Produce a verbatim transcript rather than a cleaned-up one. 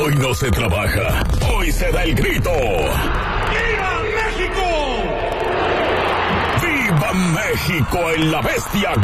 Hoy no se trabaja, hoy se da el grito. ¡Viva México! ¡Viva México en la Bestia